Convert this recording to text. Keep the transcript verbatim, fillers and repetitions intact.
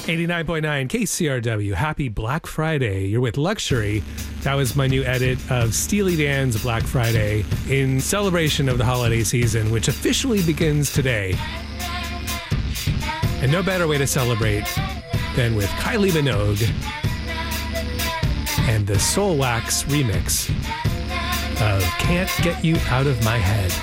eighty-nine point nine K C R W. Happy Black Friday. You're with Luxury. That was my new edit of Steely Dan's Black Friday in celebration of the holiday season, which officially begins today. And no better way to celebrate than with Kylie Minogue and the Soul Wax remix of Can't Get You Out of My Head.